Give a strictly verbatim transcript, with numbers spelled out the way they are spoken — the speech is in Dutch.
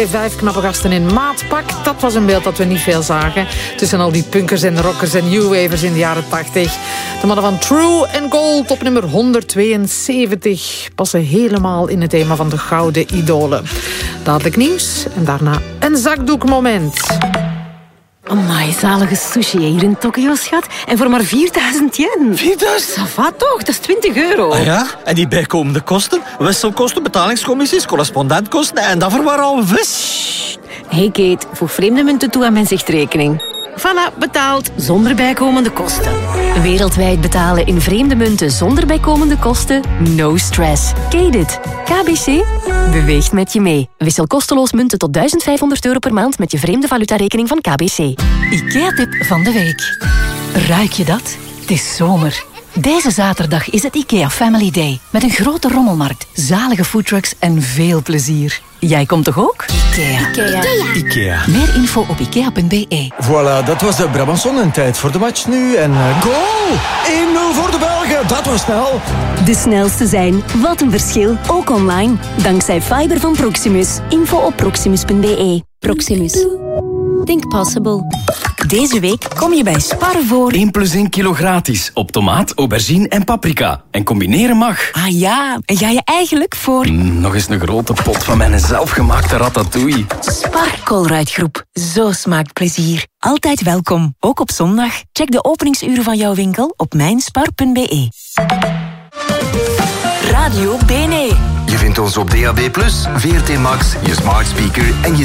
Vijf knappe gasten in maatpak. Dat was een beeld dat we niet veel zagen. Tussen al die punkers en rockers en newwavers in de jaren tachtig. De mannen van True and Gold op nummer honderdtweeënzeventig passen helemaal in het thema van de gouden idolen. Dadelijk nieuws en daarna een zakdoekmoment. Amai, zalige sushi hier in Tokio, schat. En voor maar vierduizend yen. vierduizend? Ça va toch, dat is twintig euro. Ah ja? En die bijkomende kosten? Wisselkosten, betalingscommissies, correspondentkosten en dat voor maar al vis. Hey Kate, voeg vreemde munten toe aan mijn zichtrekening. Voilà, betaald, zonder bijkomende kosten. Wereldwijd betalen in vreemde munten zonder bijkomende kosten? No stress. Kate it. K B C beweegt met je mee. Wissel kosteloos munten tot duizend vijfhonderd euro per maand met je vreemde valutarekening van K B C. IKEA-tip van de week. Ruik je dat? Het is zomer. Deze zaterdag is het IKEA Family Day. Met een grote rommelmarkt, zalige foodtrucks en veel plezier. Jij komt toch ook? IKEA. IKEA. IKEA. Meer info op ikea punt b e. Voilà, dat was de Brabançon en tijd voor de match nu. En uh, goal! één nul voor de Belgen, dat was snel. De snelste zijn. Wat een verschil. Ook online. Dankzij fiber van Proximus. Info op proximus punt b e. Proximus. Think possible. Deze week kom je bij Spar voor... één plus één kilo gratis op tomaat, aubergine en paprika. En combineren mag. Ah ja, en ga je eigenlijk voor... Mm, nog eens een grote pot van mijn zelfgemaakte ratatouille. Spar Colruyt-groep. Zo smaakt plezier. Altijd welkom, ook op zondag. Check de openingsuren van jouw winkel op mijnspar punt b e. Radio Bene. Je vindt ons op D A B plus, V R T Max, je smart speaker en je